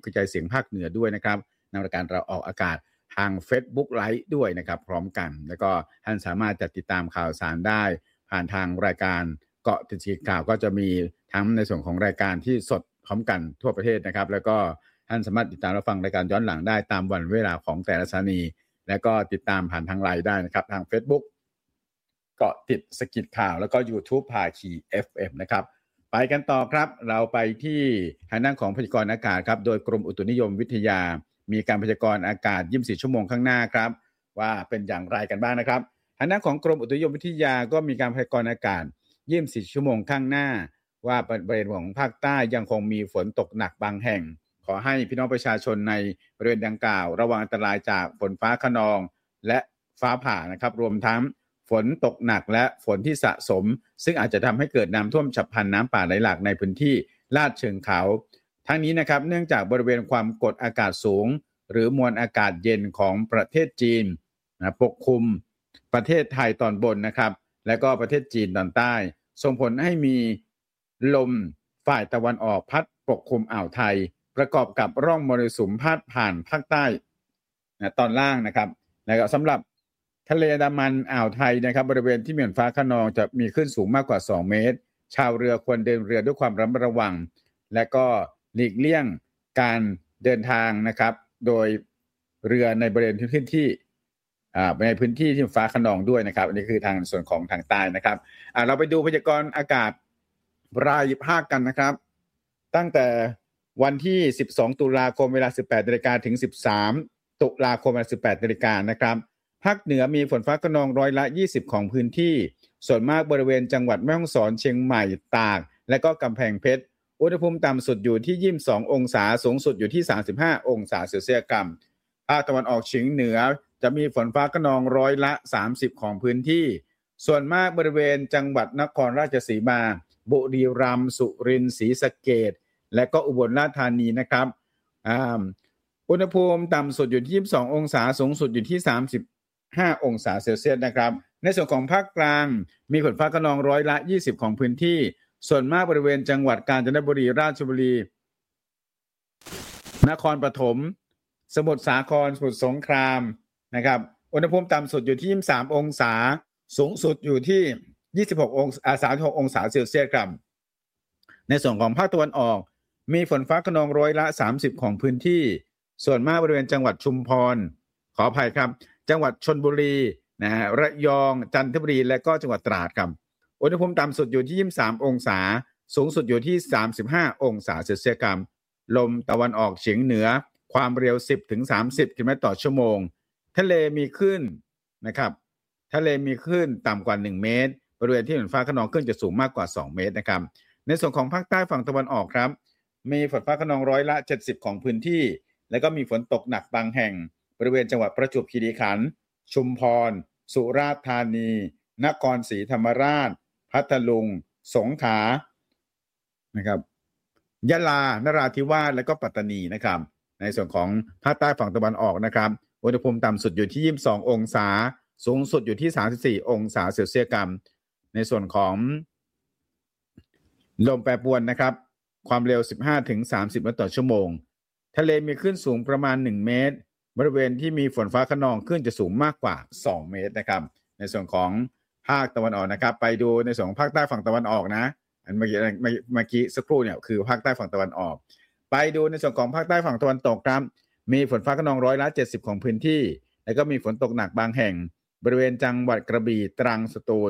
กระจายเสียงภาคเหนือด้วยนะครับในรายการเราออกอากาศทาง Facebook Live ด้วยนะครับพร้อมกันแล้วก็ท่านสามารถจะติดตามข่าวสารได้ผ่านทางรายการเกาะติดข่าวก็จะมีทั้งในส่วนของรายการที่สดพร้อมกันทั่วประเทศนะครับแล้วก็ท่านสามารถติดตามรับฟังรายการย้อนหลังได้ตามวันเวลาของแต่ละสถานีและก็ติดตามผ่านทางไลน์ได้นะครับทาง Facebook เกาะติดสกิดข่าวแล้วก็ YouTube ภาคี FM นะครับไปกันต่อครับเราไปที่ทางด้านของพยากรณ์อากาศครับโดยกรมอุตุนิยมวิทยามีการพยากรณ์อากาศ24ชั่วโมงข้างหน้าครับว่าเป็นอย่างไรกันบ้างนะครับทางด้านของกรมอุตุนิยมวิทยาก็มีการพยากรณ์อากาศ24ชั่วโมงข้างหน้าว่าบริเวณของภาคใต้ยังคงมีฝนตกหนักบางแห่งขอให้พี่น้องประชาชนในบริเวณดังกล่าวระวังอันตรายจากฝนฟ้าคะนองและฟ้าผ่านะครับรวมทั้งฝนตกหนักและฝนที่สะสมซึ่งอาจจะทำให้เกิดน้ำท่วมฉับพลันน้ำป่าไหลหลากในพื้นที่ลาดเชิงเขาทั้งนี้นะครับเนื่องจากบริเวณความกดอากาศสูงหรือมวลอากาศเย็นของประเทศจีนปกคลุมประเทศไทยตอนบนนะครับและก็ประเทศจีนตอนใต้ส่งผลให้มีลมฝ่ายตะวันออกพัดปกคลุมอ่าวไทยประกอบกับร่องมรสุมพาดผ่านภาคใต้ตอนล่างนะครับแล้วก็สำหรับทะเลอันดามันอ่าวไทยนะครับบริเวณที่มีฝนฟ้าคะนองจะมีคลื่นสูงมากกว่า2เมตรชาวเรือควรเดินเรือด้วยความระมัดระวังและก็หลีกเลี่ยงการเดินทางนะครับโดยเรือในบริเวณพื้นที่ในพื้นที่ที่ฟ้าคะนองด้วยนะครับอันนี้คือทางส่วนของทางใต้นะครับเราไปดูพยากรณ์อากาศรายภาคกันนะครับตั้งแต่วันที่12ตุลาคมเวลา 18:00 นถึง13ตุลาคมเวลา 18:00 นนะครับภาคเหนือมีฝนฟ้าคะนอง20%ของพื้นที่ส่วนมากบริเวณจังหวัดแม่ฮ่องสอนเชียงใหม่ตากและก็กำแพงเพชรอุณหภูมิต่ำสุดอยู่ที่22องศาสูงสุดอยู่ที่35องศาเซลเซียสครับภาคตะวันออกเฉียงเหนือจะมีฝนฟ้าคะนอง30%ของพื้นที่ส่วนมากบริเวณจังหวัดนครราชสีมาบุรีรัมย์สุรินทร์ศรีสะเกษและก็อุบลราชธานีนะครับอุณหภูมิต่ำสุดอยู่ที่22องศาสูงสุดอยู่ที่35องศาเซลเซียสนะครับในส่วนของภาคกลางมีฝนฟ้าคะนอง20%ของพื้นที่ส่วนมากบริเวณจังหวัดกาญจนบุรีราชบุรีนครปฐมสมุทรสาครสมุทรสงครามนะครับอุณหภูมิต่ำสุดอยู่ที่23องศาสูงสุดอยู่ที่26องศา36องศาเซลเซียสครับในส่วนของภาคตะวันออกมีฝนฟ้าคะนอง30%ของพื้นที่ส่วนมากบริเวณจังหวัดชุมพรขออภัยครับจังหวัดชลบุรีนะฮะระยองจันทบุรีและก็จังหวัดตราดครับอุณหภูมิต่ำสุดอยู่ที่23องศาสูงสุดอยู่ที่35องศาเซลเซียสครับลมตะวันออกเฉียงเหนือความเร็ว 10-30 กิโลเมตรต่อชั่วโมงทะเลมีคลื่นนะครับทะเลมีคลื่นต่ำกว่า1เมตรบริเวณที่ฝนฟ้าคะนองคลื่นจะสูงมากกว่า2เมตรนะครับในส่วนของภาคใต้ฝั่งตะวันออกครับมีฝนฟ้าคะนอง70%ของพื้นที่แล้วก็มีฝนตกหนักบางแห่งบริเวณจังหวัดประจวบคีรีขันธ์ชุมพรสุราษฎร์ธานีนครศรีธรรมราชพัทลุงสงขลานะครับยะลานราธิวาสและก็ปัตตานีนะครับในส่วนของภาคใต้ฝั่งตะวันออกนะครับอุณหภูมิต่ำสุดอยู่ที่22องศาสูงสุดอยู่ที่34องศาเซลเซียสครับในส่วนของลมแปรปรวนนะครับความเร็ว 15-30 เมตรต่อชั่วโมงทะเลมีคลื่นสูงประมาณ1เมตรบริเวณที่มีฝนฟ้าคะนองคลื่นจะสูงมากกว่า2เมตรนะครับในส่วนของภาคตะวันออกนะครับไปดูในส่วนของภาคใต้ฝั่งตะวันออกนะอันเมื่อกี้สักครู่เนี่ยคือภาคใต้ฝั่งตะวันออกไปดูในส่วนของภาคใต้ฝั่งตะวันตกครับมีฝนฟ้าคะนอง70%ของพื้นที่แล้วก็มีฝนตกหนักบางแห่งบริเวณจังหวัดกระบี่ตรังสตูล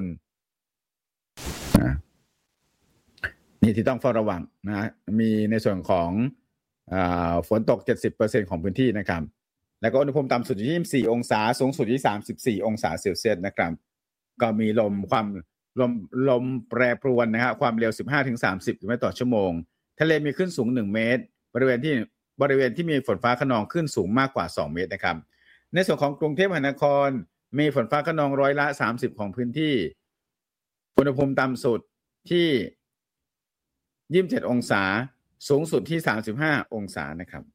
นี่ที่ต้องเฝ้าระวังนะมีในส่วนของฝนตก 70% ของพื้นที่นะครับแล้วก็อุณหภูมิต่ำสุดอยู่ที่24องศาสูงสุดที่34องศาเซลเซียสนะครับก็มีลมแปรปรวนนะครับความเร็ว 15-30 กิโลเมตรต่อชั่วโมงทะเลมีคลื่นสูง1เมตรบริเวณที่มีฝนฟ้าคะนองคลื่นสูงมากกว่า2เมตรนะครับในส่วนของกรุงเทพมหานครมีฝนฟ้าคะนอง30%ของพื้นที่อุณหภูมิต่ำสุดที่27องศาสูงสุดที่35องศานะครับ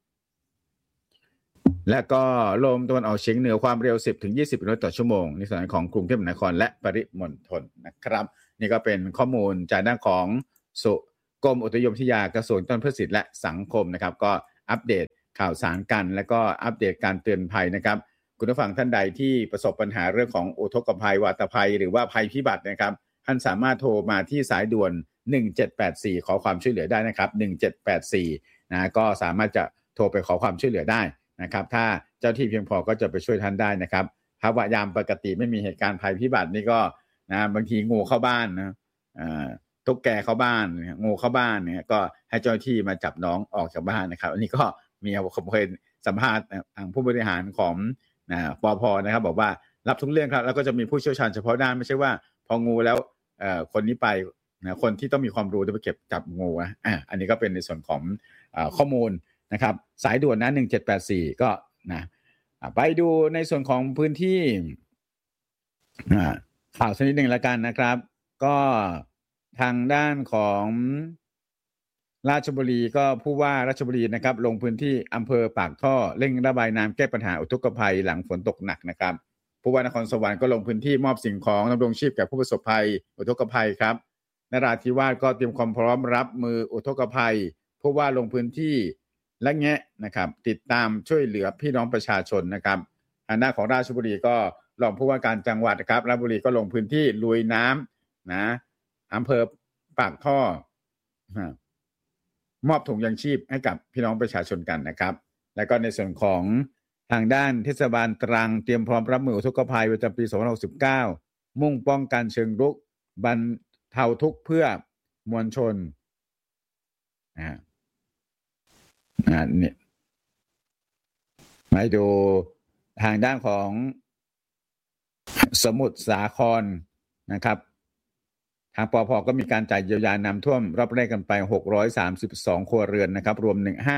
และก็ลมตะวันออกเฉียงเหนือความเร็ว 10-20 กิโลเมตรต่อชั่วโมงในส่วนของกรุงเทพมหานครและปริมณฑลนะครับนี่ก็เป็นข้อมูลจากด้านของกรมอุตุนิยมวิทยากระทรวงการพัฒนาและสังคมนะครับก็อัปเดตข่าวสารกันแล้วก็อัปเดตการเตือนภัยนะครับคุณผู้ฟังท่านใดที่ประสบปัญหาเรื่องของอุทกภัยวาตภัยหรือว่าภัยพิบัตินะครับท่านสามารถโทรมาที่สายด่วน1784ขอความช่วยเหลือได้นะครับ1784นะก็สามารถจะโทรไปขอความช่วยเหลือได้นะครับถ้าเจ้าที่เพียงพอก็จะไปช่วยท่านได้นะครับถ้าว่ายามปกติไม่มีเหตุการณ์ภัยพิบัตินี่ก็นะบางทีงูเข้าบ้านนะตุ๊กแกเข้าบ้านงูเข้าบ้านเนี่ยก็ให้เจ้าหน้าที่มาจับน้องออกจากบ้านนะครับอันนี้ก็มีผมเคยสัมภาษณ์ทางผู้บริหารของปภ.นะครับบอกว่ารับทุกเรื่องครับแล้วก็จะมีผู้เชี่ยวชาญเฉพาะด้านไม่ใช่ว่าพองูแล้วคนนี้ไปนะคนที่ต้องมีความรู้จะไปเก็บจับงูนะอันนี้ก็เป็นในส่วนของข้อมูลนะครับสายด่วนนะ1784ก็นะไปดูในส่วนของพื้นที่ข่าวชนิดหนึ่งแล้วกันนะครับก็ทางด้านของราชบุรีก็ผู้ว่าราชบุรีนะครับลงพื้นที่อำเภอปากท่อเร่งระบายน้ำแก้ปัญหาอุทกภัยหลังฝนตกหนักนะครับผู้ว่านครสวรรค์ก็ลงพื้นที่มอบสิ่งของดำรงชีพแก่ผู้ประสบภัยอุทกภัยครับนราธิวาสก็เตรียมความพร้อมรับมืออุทกภัยผู้ว่าลงพื้นที่และแงะนะครับติดตามช่วยเหลือพี่น้องประชาชนนะครับทางด้านของราชบุรีก็รองผู้ว่าการจังหวัดครับราชบุรีก็ลงพื้นที่ลุยน้ำนะอำเภอปากท่อมอบถุงยางชีพให้กับพี่น้องประชาชนกันนะครับแล้วก็ในส่วนของทางด้านเทศบาลตรังเตรียมพร้อมรับมืออุทกภัยประจำปี2569มุ่งป้องกันเชิงรุกบรรเทาทุกข์เพื่อมวลชนเนี่ยมาดูทางด้านของสมุทรสาครนะครับทางปภ.ก็มีการจ่ายเยียวยาน้ำท่วมรอบแรกกันไป632ครัวเรือนนะครับรวม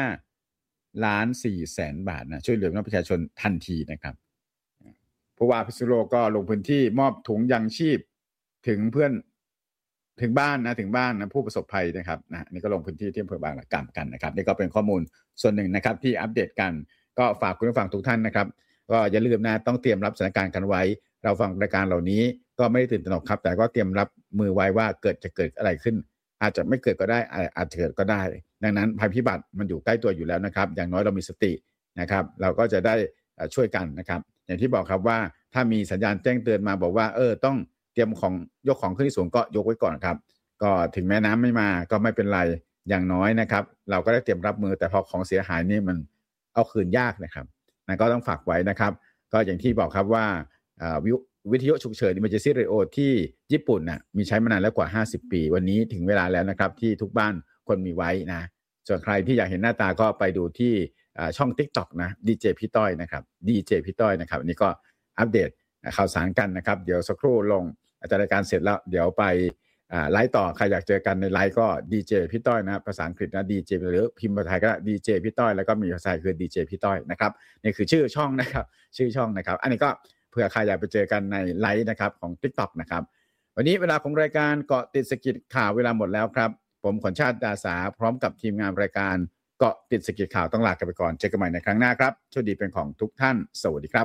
15.4 ล้านบาทนะช่วยเหลือพี่น้องประชาชนทันทีนะครับผู้ว่าพิษณุโลกก็ลงพื้นที่มอบถุงยางชีพถึงเพื่อนถึงบ้านนะผู้ประสบภัยนะครับนะนี่ก็ลงพื้นที่ที่อำเภอบางระกำกันนะครับนี่ก็เป็นข้อมูลส่วนหนึ่งนะครับที่อัปเดตกันก็ฝากคุณผู้ฟังทุกท่านนะครับก็อย่าลืมนะต้องเตรียมรับสถานการณ์กันไว้เราฟังรายการเหล่านี้ก็ไม่ได้ตื่นตระหนกครับแต่ก็เตรียมรับมือไว้ว่าจะเกิดอะไรขึ้นอาจจะไม่เกิดก็ได้อาจจะเกิดก็ได้ดังนั้นภัยพิบัติมันอยู่ใกล้ตัวอยู่แล้วนะครับอย่างน้อยเรามีสตินะครับเราก็จะได้ช่วยกันนะครับอย่างที่บอกครับว่าถ้ามีสัญญาณแจ้งเตือนมาบอกว่าต้องเตรียมของยกของขึ้นที่สูงก็ยกไว้ก่อนครับก็ถึงแม้น้ำไม่มาก็ไม่เป็นไรอย่างน้อยนะครับเราก็ได้เตรียมรับมือแต่พอของเสียหายนี่มันเอาคืนยากนะครับนั่นก็ต้องฝากไว้นะครับก็อย่างที่บอกครับว่าวิทยุฉุกเฉิน Emergency Radio ที่ญี่ปุ่นน่ะมีใช้มานานแล้วกว่า50ปีวันนี้ถึงเวลาแล้วนะครับที่ทุกบ้านคนมีไว้นะส่วนใครที่อยากเห็นหน้าตาก็ไปดูที่ช่อง TikTok นะ DJ พี่ต้อยนะครับ DJ พี่ต้อยนะครับอันนี้ก็อัปเดตข่าวสารกันนะครับเดี๋ยวสักครู่ลงจัดรายการเสร็จแล้วเดี๋ยวไปไลฟ์ต่อใครอยากเจอกันในไลฟ์ก็ DJ พี่ต้อยนะภาษาอังกฤษนะ DJ หรือพิมพ์ภาษาไทยก็ DJ พี่ต้อยแล้วก็มีภาษาไทยคือ DJ พี่ต้อยนะครับนี่คือชื่อช่องนะครับชื่อช่องนะครับอันนี้ก็เผื่อใครอยากไปเจอกันในไลฟ์นะครับของ TikTok นะครับวันนี้เวลาของรายการเกาะติดสะกิดข่าวเวลาหมดแล้วครับผมขวัญชาติดาสาพร้อมกับทีมงานรายการเกาะติดสะกิดข่าวต้องลากันไปก่อนเจอกันใหม่ในครั้งหน้าครับโชคดีเป็นของทุกท่านสวัสดีครับ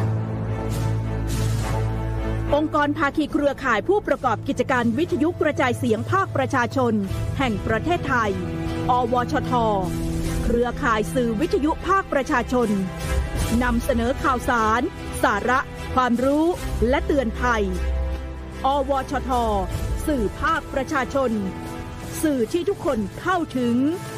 องค์กรภาคีเครือข่ายผู้ประกอบกิจการวิทยุกระจายเสียงภาคประชาชนแห่งประเทศไทยอวชท.เครือข่ายสื่อวิทยุภาคประชาชนนำเสนอข่าวสารสาระความรู้และเตือนภัยอวชท.สื่อภาคประชาชนสื่อที่ทุกคนเข้าถึง